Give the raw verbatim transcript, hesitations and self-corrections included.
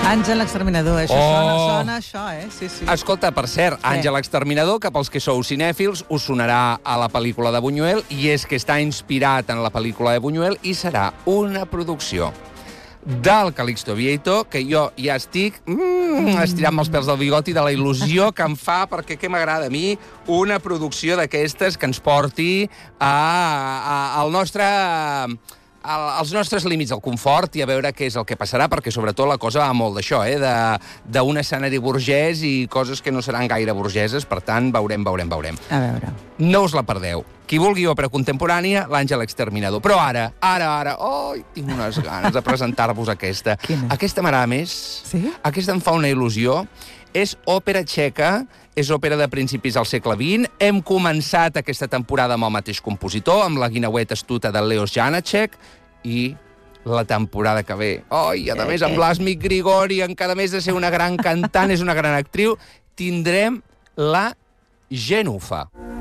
Àngel l'Exterminador, això Oh. sona, sona això, eh? Sí, sí. Escolta, per cert, Àngel l'Exterminador, que pels que sou cinèfils, us sonarà a la pel·lícula de Buñuel, i és que està inspirat en la pel·lícula de Buñuel i serà una producció del Calixto Vieito, que jo ja estic mm, estirant-me els pèls del bigoti de la il·lusió que em fa, perquè què m'agrada a mi, una producció d'aquestes que ens porti a, a, al nostre... als nostres límits del confort i a veure què és el que passarà, perquè sobretot la cosa va molt d'això, eh? d'un escenari burgès i coses que no seran gaire burgeses, per tant, veurem, veurem, veurem. A veure. No us la perdeu. Qui vulgui òpera contemporània, l'Àngel Exterminador. Però ara, ara, ara, oi, tinc unes ganes de presentar-vos aquesta. Quina? Aquesta m'agrada més. Sí? Aquesta em fa una il·lusió. És òpera txeca, és òpera de principis del segle vint. Hem començat aquesta temporada amb el mateix compositor, amb la guineueta astuta de Leos Janáček, i la temporada que ve. Oh, i a més amb l'Asmik Grigorian, que a més de ser una gran cantant, és una gran actriu, tindrem la Genufa.